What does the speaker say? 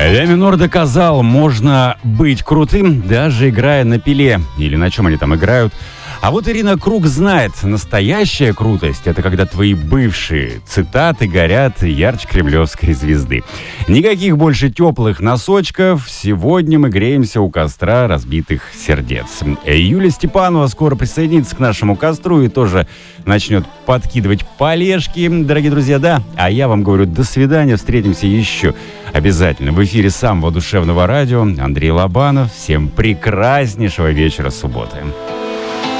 Ля минор доказал, можно быть крутым, даже играя на пиле. Или на чем они там играют. А вот Ирина Круг знает, настоящая крутость — это когда твои бывшие цитаты горят ярче кремлевской звезды. Никаких больше теплых носочков. Сегодня мы греемся у костра разбитых сердец. Юлия Степанова скоро присоединится к нашему костру и тоже начнет подкидывать полежки, дорогие друзья, да. А я вам говорю, до свидания, встретимся еще обязательно в эфире самого душевного радио. Андрей Лобанов. Всем прекраснейшего вечера субботы.